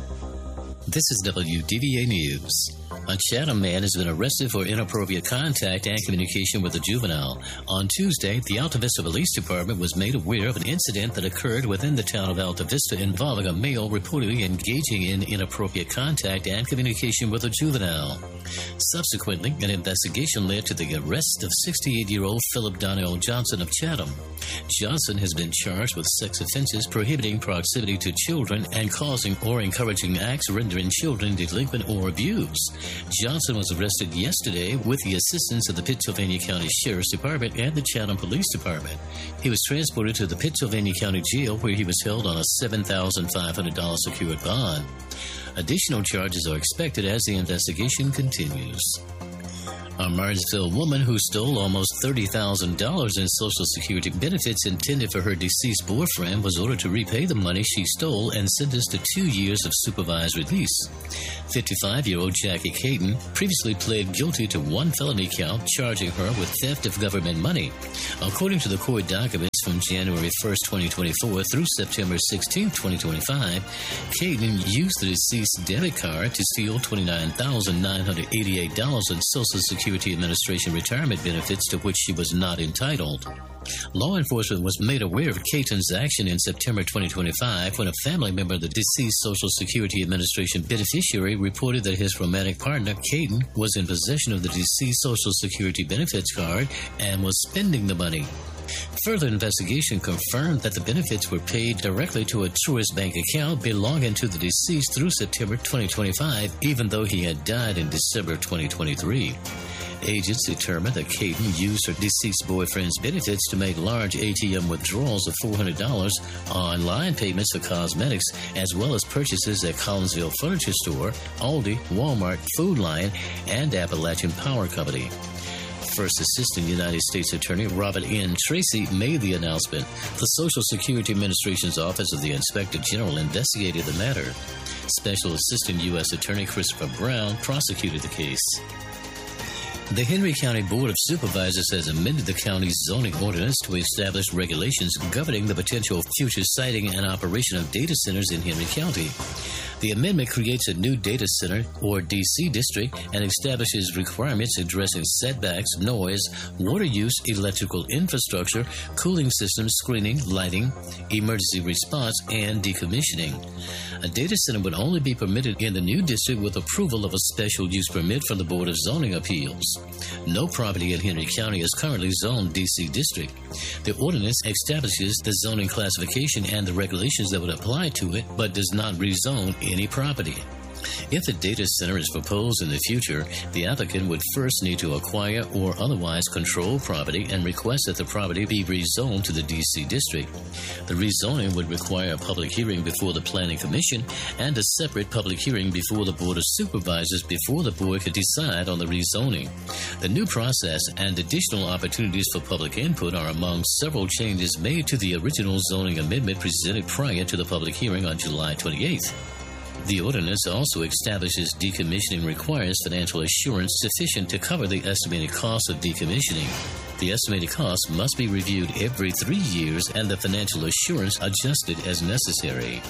This is WDVA News. A Chatham man has been arrested for inappropriate contact and communication with a juvenile. On Tuesday, the Alta Vista Police Department was made aware of an incident that occurred within the town of Alta Vista involving a male reportedly engaging in inappropriate contact and communication with a juvenile. Subsequently, an investigation led to the arrest of 68-year-old Philip Donnell Johnson of Chatham. Johnson has been charged with sex offenses prohibiting proximity to children and causing or encouraging acts rendering children delinquent or abused. Johnson was arrested yesterday with the assistance of the Pittsylvania County Sheriff's Department and the Chatham Police Department. He was transported to the Pittsylvania County Jail, where he was held on a $7,500 secured bond. Additional charges are expected as the investigation continues. A Martinsville woman who stole almost $30,000 in Social Security benefits intended for her deceased boyfriend was ordered to repay the money she stole and sentenced to 2 years of supervised release. 55-year-old Jackie Caton previously pled guilty to one felony count charging her with theft of government money. According to the court documents from January 1, 2024 through September 16, 2025, Caton used the deceased's debit card to steal $29,988 in Social Security Administration retirement benefits to which she was not entitled. Law enforcement was made aware of Caton's action in September 2025 when a family member of the deceased Social Security Administration beneficiary reported that his romantic partner, Caton, was in possession of the deceased Social Security benefits card and was spending the money. Further investigation confirmed that the benefits were paid directly to a Truist Bank account belonging to the deceased through September 2025, even though he had died in December 2023. Agents determined that Caton used her deceased boyfriend's benefits to make large ATM withdrawals of $400, online payments for cosmetics, as well as purchases at Collinsville Furniture Store, Aldi, Walmart, Food Lion, and Appalachian Power Company. First Assistant United States Attorney Robert N. Tracy made the announcement. The Social Security Administration's Office of the Inspector General investigated the matter. Special Assistant U.S. Attorney Christopher Brown prosecuted the case. The Henry County Board of Supervisors has amended the county's zoning ordinance to establish regulations governing the potential future siting and operation of data centers in Henry County. The amendment creates a new data center, or DC district, and establishes requirements addressing setbacks, noise, water use, electrical infrastructure, cooling systems, screening, lighting, emergency response, and decommissioning. A data center would only be permitted in the new district with approval of a special use permit from the Board of Zoning Appeals. No property in Henry County is currently zoned DC district. The ordinance establishes the zoning classification and the regulations that would apply to it, but does not rezone any property. If a data center is proposed in the future, the applicant would first need to acquire or otherwise control property and request that the property be rezoned to the DC district. The rezoning would require a public hearing before the Planning Commission and a separate public hearing before the Board of Supervisors before the board could decide on the rezoning. The new process and additional opportunities for public input are among several changes made to the original zoning amendment presented prior to the public hearing on July 28th. The ordinance also establishes decommissioning requires financial assurance sufficient to cover the estimated cost of decommissioning. The estimated cost must be reviewed every 3 years and the financial assurance adjusted as necessary.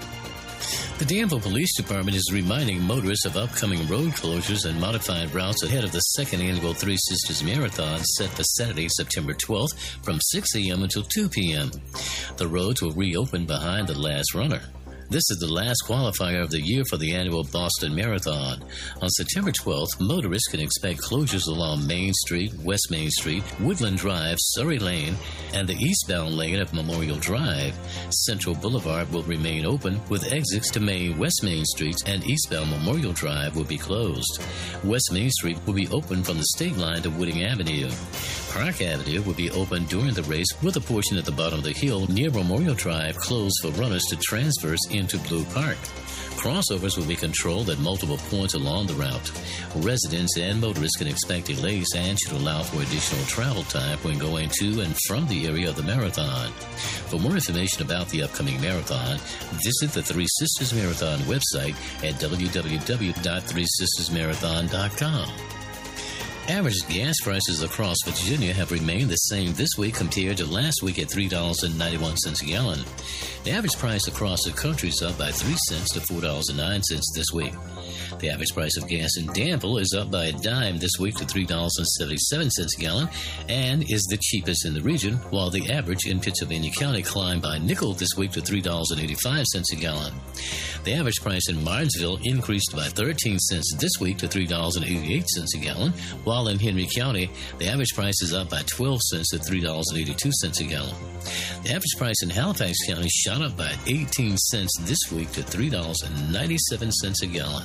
The Danville Police Department is reminding motorists of upcoming road closures and modified routes ahead of the second annual Three Sisters Marathon set for Saturday, September 12th from 6 a.m. until 2 p.m. The roads will reopen behind the last runner. This is the last qualifier of the year for the annual Boston Marathon. On September 12th, motorists can expect closures along Main Street, West Main Street, Woodland Drive, Surrey Lane, and the eastbound lane of Memorial Drive. Central Boulevard will remain open, with exits to West Main Streets and eastbound Memorial Drive will be closed. West Main Street will be open from the state line to Wooding Avenue. Park Avenue will be open during the race, with a portion at the bottom of the hill near Memorial Drive closed for runners to transverse into Blue Park. Crossovers will be controlled at multiple points along the route. Residents and motorists can expect delays and should allow for additional travel time when going to and from the area of the marathon. For more information about the upcoming marathon, visit the Three Sisters Marathon website at www.threesistersmarathon.com. Average gas prices across Virginia have remained the same this week compared to last week at $3.91 a gallon. The average price across the country is up by 3 cents to $4.09 this week. The average price of gas in Danville is up by a dime this week to $3.77 a gallon and is the cheapest in the region, while the average in Pittsylvania County climbed by a nickel this week to $3.85 a gallon. The average price in Martinsville increased by 13 cents this week to $3.88 a gallon, while in Henry County, the average price is up by 12 cents to $3.82 a gallon. The average price in Halifax County shot up by 18 cents this week to $3.97 a gallon.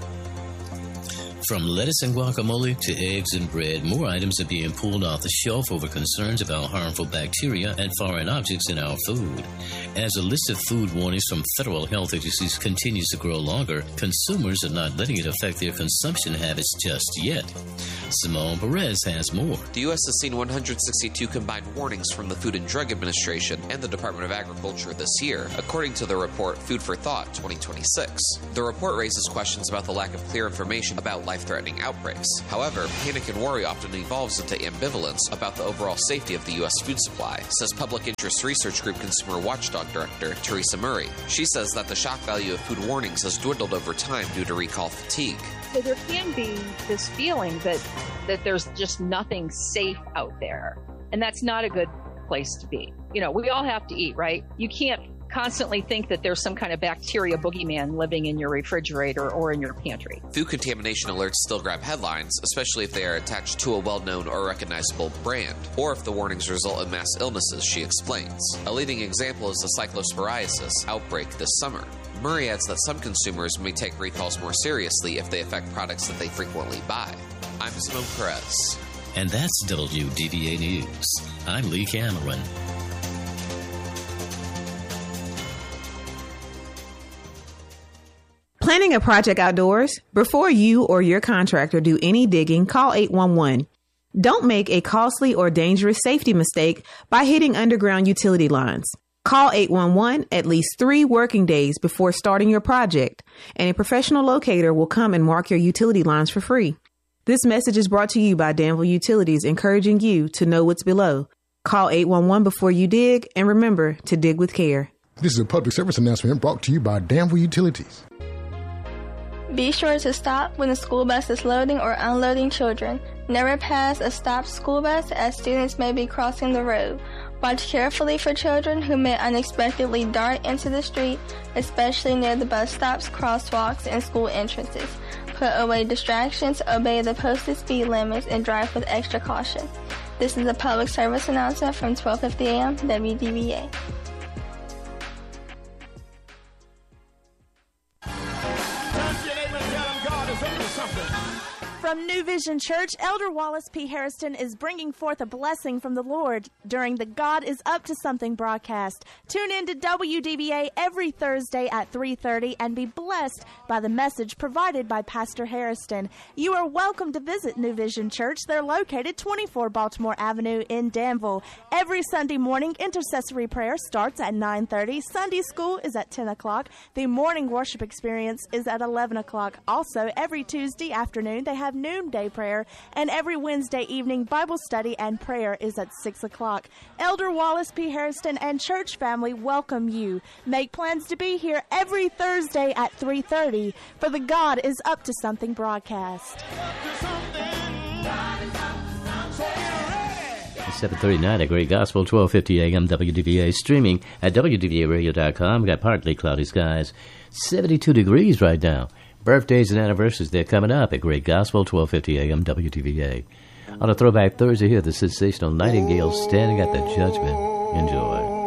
From lettuce and guacamole to eggs and bread, more items are being pulled off the shelf over concerns about harmful bacteria and foreign objects in our food. As a list of food warnings from federal health agencies continues to grow longer, consumers are not letting it affect their consumption habits just yet. Simone Perez has more. The U.S. has seen 162 combined warnings from the Food and Drug Administration and the Department of Agriculture this year, according to the report Food for Thought 2026. The report raises questions about the lack of clear information about life-threatening outbreaks. However, panic and worry often evolves into ambivalence about the overall safety of the U.S. food supply, says public interest research group Consumer Watchdog Director Teresa Murray. She says that the shock value of food warnings has dwindled over time due to recall fatigue. So there can be this feeling that there's just nothing safe out there. And that's not a good place to be. You know, we all have to eat, right? You can't constantly think that there's some kind of bacteria boogeyman living in your refrigerator or in your pantry. Food contamination alerts still grab headlines, especially if they are attached to a well-known or recognizable brand, or if the warnings result in mass illnesses, she explains. A leading example is the cyclosporiasis outbreak this summer. Murray adds that some consumers may take recalls more seriously if they affect products that they frequently buy. I'm Simone Perez. And that's WDVA News. I'm Lee Cameron. Planning a project outdoors? Before you or your contractor do any digging, call 811. Don't make a costly or dangerous safety mistake by hitting underground utility lines. Call 811 at least 3 working days before starting your project, and a professional locator will come and mark your utility lines for free. This message is brought to you by Danville Utilities, encouraging you to know what's below. Call 811 before you dig, and remember to dig with care. This is a public service announcement brought to you by Danville Utilities. Be sure to stop when the school bus is loading or unloading children. Never pass a stopped school bus, as students may be crossing the road. Watch carefully for children who may unexpectedly dart into the street, especially near the bus stops, crosswalks, and school entrances. Put away distractions, obey the posted speed limits, and drive with extra caution. This is a public service announcement from 1250 AM WDVA. From New Vision Church, Elder Wallace P. Harrison is bringing forth a blessing from the Lord during the God is Up to Something broadcast. Tune in to WDVA every Thursday at 3:30 and be blessed by the message provided by Pastor Harrison. You are welcome to visit New Vision Church. They're located 24 Baltimore Avenue in Danville. Every Sunday morning, intercessory prayer starts at 9:30. Sunday school is at 10 o'clock. The morning worship experience is at 11 o'clock. Also, every Tuesday afternoon, they have noonday prayer, and every Wednesday evening Bible study and prayer is at 6 o'clock. Elder Wallace P. Harrison and church family welcome you. Make plans to be here every Thursday at 3:30 for the God is Up to Something broadcast. 7:39 at Great Gospel, 1250 AM WDVA, streaming at WDVAradio.com. We've got partly cloudy skies, 72 degrees right now. Birthdays and anniversaries, they're coming up at Great Gospel, 1250 AM WDVA. On a Throwback Thursday here, the sensational Nightingale Standing at the Judgment. Enjoy.